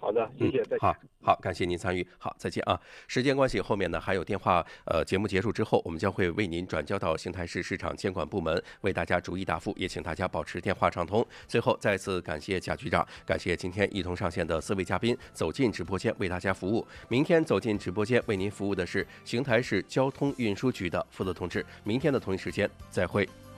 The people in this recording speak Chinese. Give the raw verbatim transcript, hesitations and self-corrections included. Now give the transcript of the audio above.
好的，谢谢，再见。 好好，感谢您参与，好，再见啊。时间关系，后面呢还有电话，呃，节目结束之后，我们将会为您转交到邢台市市场监管部门，为大家逐一答复，也请大家保持电话畅通。最后，再次感谢贾局长，感谢今天一同上线的四位嘉宾走进直播间为大家服务。明天走进直播间为您服务的是邢台市交通运输局的负责同志。明天的同一时间再会。